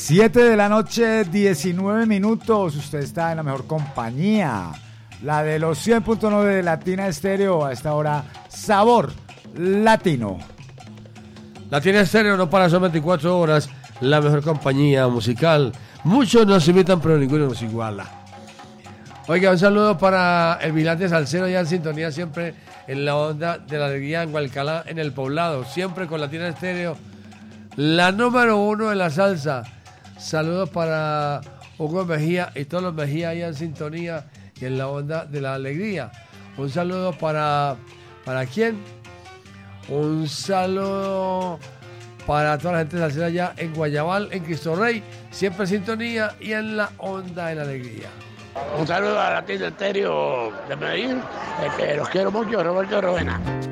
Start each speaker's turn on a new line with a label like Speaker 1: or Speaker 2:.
Speaker 1: 7 de la noche, 19 minutos. Usted está en la mejor compañía, la de los 100.9 de Latina Estéreo. A esta hora, Sabor Latino.
Speaker 2: Latina Estéreo no para, son 24 horas, la mejor compañía musical. Muchos nos imitan, pero ninguno nos iguala. Oiga, un saludo para el Vigilante Salsero, ya en sintonía siempre en la onda de la alegría en Hualcalá, en el Poblado, siempre con Latina Estéreo, la número 1 de la salsa. Saludos para Hugo Mejía y todos los Mejía allá en sintonía y en la onda de la alegría. Un saludo ¿para quién? Un saludo para toda la gente salsera allá en Guayabal, en Cristo Rey, siempre en sintonía y en la onda de la alegría.
Speaker 3: Un saludo a Latina Estéreo de Medellín, que los quiero mucho, Roberto Rovena.